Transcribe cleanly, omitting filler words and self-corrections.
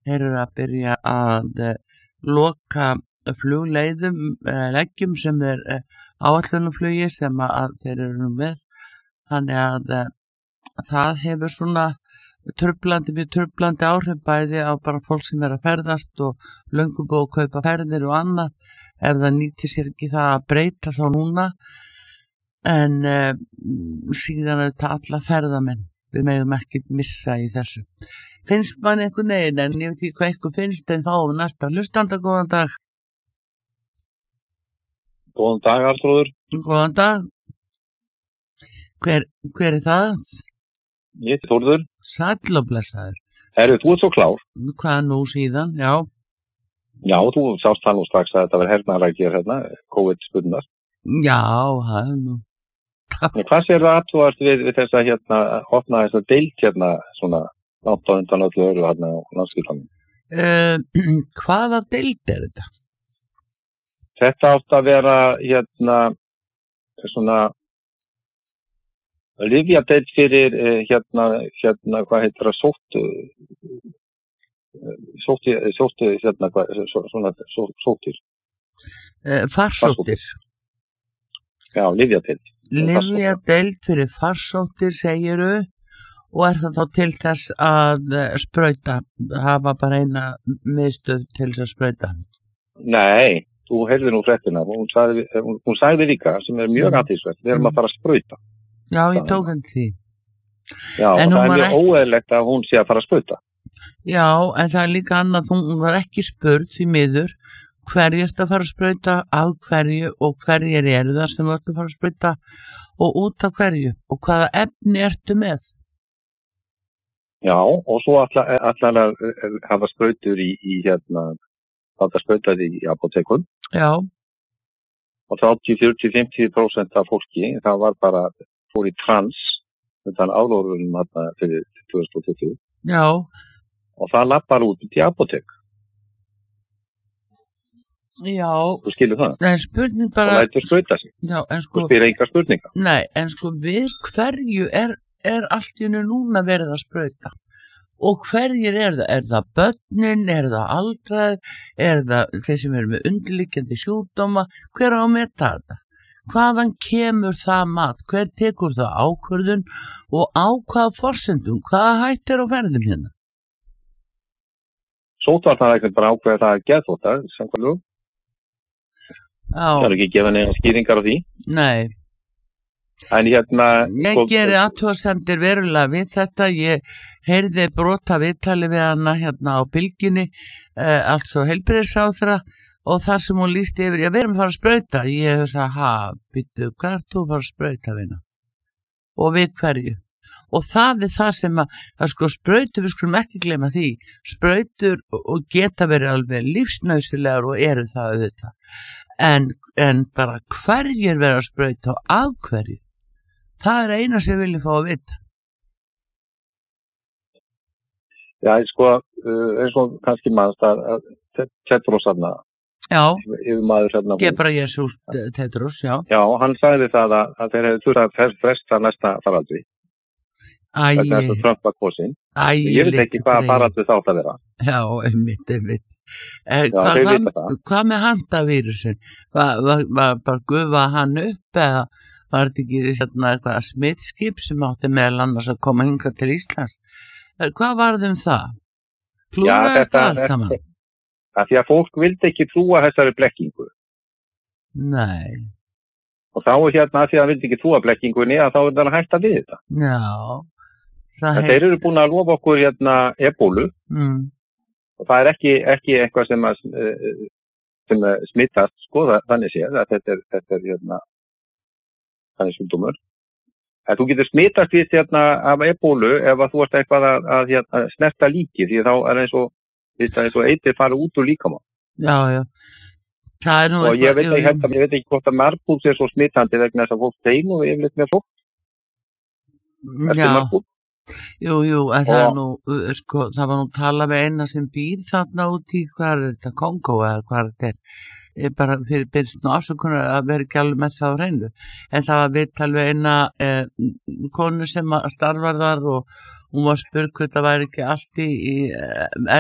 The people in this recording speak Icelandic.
þeir eru að byrja að loka flugleiðum, leggjum sem áætlunarflugi sem að þeir eru nú með. Þannig að það hefur svona mjög truflandi áhrif bæði á bara fólk sem að ferðast og löngu búið að kaupa ferðir og annað ef það nýtir sér ekki það að breyta þá núna en síðan þetta alla ferðamenn við megum ekki missa í þessu. Finnst mann einhvern veginn en ég veit ekki hvað eitthvað finnst en fáum næsta hlustanda, góðan dag. Góðan dag, Arnþrúður. Góðan dag. Hver það? Ég heiti Þórður. Sæll og blessaður. Þú ert svo klár. Hvað nú síðan, já. Já, þú sást það nú strax að þetta verður hernaðarækir COVID-spurningar. Já, það er nú. Hvað sér það aðtúast við þess að opna þess að deilt svona langt á undan öllu öru á Landspítalanum? Hvaða deild er þetta? Þetta átt að vera svona lyfjadeild fyrir hvað heitir það sóttir. Farsóttir. Já, lyfjadeild. Lyfjadeild fyrir farsóttir segiru og er það þá til þess að sprauta, hafa bara eina miðstöð til þess að sprauta? Nei, þú heyrði nú fréttina, hún sagði líka sem mjög athyglisvert, við erum að fara að sprauta. Já, ég tók hann því. Já, en það mjög óeðlilegt að hún sé að fara að sprauta. Já, en það líka annað, hún var ekki spurð því miður hverju ertu að fara að sprauta, af hverju og hverjir eru það sem ertu að fara að sprauta og út af hverju og hvaða efni ertu með. Já, og svo allar að hafa sprautur í þetta sprautaði í apótekum. Já. Og 30, 40, 50% af fólki, það var bara fór í trans þann álórunum fyrir 2020. Já. Og það lappar út í apótek. Já. Þú skilur það? En spurning bara... Og lætur sprauta sig. Já, en sko... Þú spyrir engar spurninga. Nei, en sko við hverju er allt í hennu núna verið að sprauta? Og hverjir er það? Er það börnin? Er það aldraðir? Er það þeir sem eru með undirliggjandi sjúkdóma? Hver á að meta þetta? Hvaðan kemur það mat? Hver tekur það ákvörðun? Og á hvaða forsendum? Hvaða hættir á ferðum hérna? Sóttvarnalæknir bara ákveða það að geðþvottar, samkvæmt lögum. Já. Það er ekki gefið neina skýringar á því. Nei. En ég geri athugasemdir verulega við þetta. Ég heyrði brota viðtali við hana á Bylgjunni, altså heilbrigðisráðherra og þar sem hún lýsti yfir, við erum að fara að sprauta. Ég sagði, býttu, hvað ert þú að fara að sprauta við hana? Og við hverju? Og það er það sem að sko sprautur, við skulum ekki gleyma því, sprautur og geta verið alveg lífsnauðsynlegar og eru það auðvitað. En bara hverjir vera að sprauta og af hverju? Það er eina sem vilja fá að vita. Já, sko, eins og kannski mannst að Tedros Já, yfirmaður Ghebreyesus Tedros, já. Já, hann sagði það að þeir hefði þurft að fresta næsta faraldri. Þetta er Trump var kosinn. Ég veit ekki hvað faraldri þátt að vera. Já, einmitt. Hvað með handavírusin? Var bara gufa hann upp eða var þetta ekki eitthvað smitskip sem átti meðal annars að koma hingað til Íslands? Hvað varð það? Klúraðist það allt saman? Því að fólk vildi ekki trúa þessari blekkingu. Nei. Og þá því að það vildi ekki trúa blekkingunni að þá er það að hætta við þetta. Já. Þeir eru búin að lofa okkur ebólu. Og það er ekki eitthvað sem smittast, sko, þannig séð að þetta er þannig sjúkdómur. En þú getur smittast við af ebólu ef að þú ert eitthvað að snerta líki, því þá er eins og eitir fara út úr líkamann. Já. Það er nú og ég veit ekki hvort að marbúð sé svo smittandi vegna þess að fólk tegn og yfirleitt með fólk. Já. Jú, en það er nú, sko, það var nú tala við eina sem býr þarna út í, hvað er þetta, Kongó eða hvað þetta er. Ég bara fyrir byrjast nú afsökunar að vera ekki alveg með það á hreinu. En það var viðtal við eina konu sem starfar þar og hún var spurð hvort það væri ekki allt í